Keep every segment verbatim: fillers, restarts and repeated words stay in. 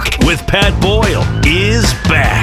with Pat Boyle is back.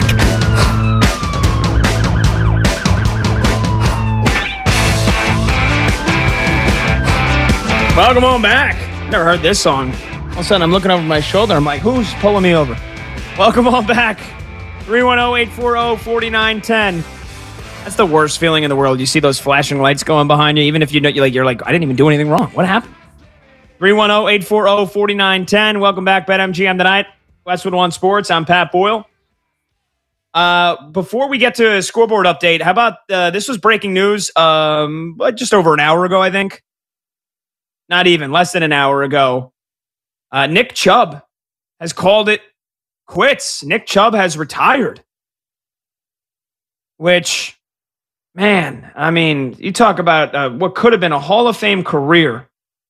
Welcome on back. Never heard this song. All of a sudden, I'm looking over my shoulder. I'm like, who's pulling me over? Welcome on back. three one zero, eight four zero, four nine one zero. That's the worst feeling in the world. You see those flashing lights going behind you, even if you know, you're like, you're like, I didn't even do anything wrong. What happened? three one zero, eight four zero, four nine one zero. Welcome back, BetMGM tonight. Westwood One Sports. I'm Pat Boyle. Uh, before we get to a scoreboard update, how about uh, this was breaking news um, just over an hour ago, I think. Not even, less than an hour ago. Uh, Nick Chubb has called it quits. Nick Chubb has retired. Which, man, I mean, you talk about uh, what could have been a Hall of Fame career.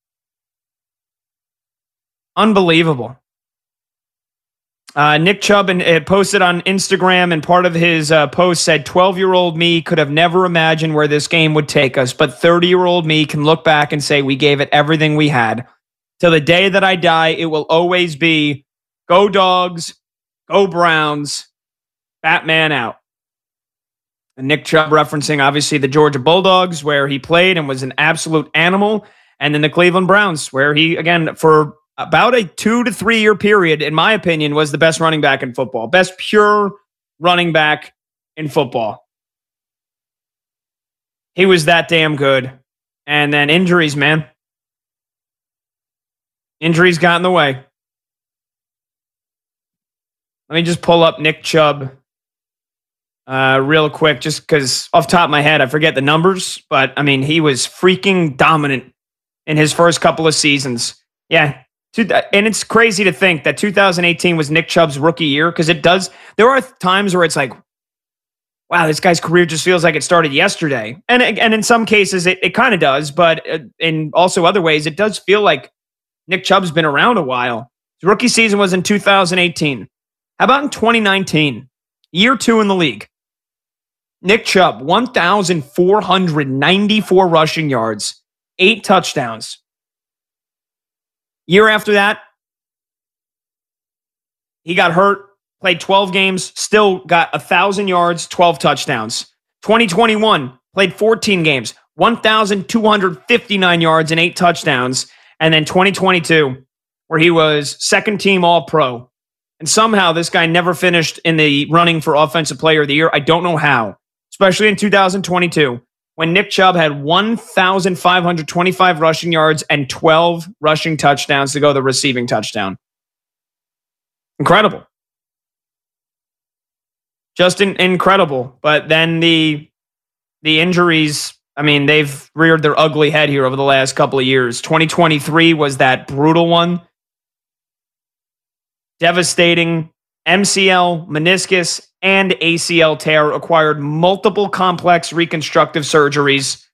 Unbelievable. Uh, Nick Chubb and, uh, posted on Instagram, and part of his uh, post said, twelve-year-old me could have never imagined where this game would take us, but thirty-year-old me can look back and say we gave it everything we had. Till the day that I die, it will always be go Dogs, go Browns, Batman out. And Nick Chubb referencing, obviously, the Georgia Bulldogs, where he played and was an absolute animal, and then the Cleveland Browns, where he, again, for about a two to three year period, in my opinion, was the best running back in football. Best pure running back in football. He was that damn good. And then injuries, man. Injuries got in the way. Let me just pull up Nick Chubb uh, real quick, just because off the top of my head, I forget the numbers. But, I mean, he was freaking dominant in his first couple of seasons. Yeah. And it's crazy to think that two thousand eighteen was Nick Chubb's rookie year, because it does. There are times where it's like, wow, this guy's career just feels like it started yesterday. And, and in some cases, it, it kind of does. But in also other ways, it does feel like Nick Chubb's been around a while. His rookie season was in two thousand eighteen. How about in twenty nineteen? Year two in the league. Nick Chubb, one thousand four hundred ninety-four rushing yards, eight touchdowns. Year after that, he got hurt, played twelve games, still got one thousand yards, twelve touchdowns. twenty twenty-one, played fourteen games, one thousand two hundred fifty-nine yards and eight touchdowns. And then twenty twenty-two, where he was second team All-Pro. And somehow this guy never finished in the running for Offensive Player of the Year. I don't know how, especially in two thousand twenty-two. When Nick Chubb had one thousand five hundred twenty-five rushing yards and twelve rushing touchdowns to go the receiving touchdown. Incredible. Just in, incredible. But then the, the injuries, I mean, they've reared their ugly head here over the last couple of years. twenty twenty-three was that brutal one. Devastating. M C L, meniscus, and A C L tear, acquired multiple complex reconstructive surgeries.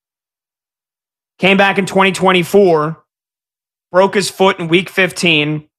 Came back in twenty twenty-four, broke his foot in week fifteen,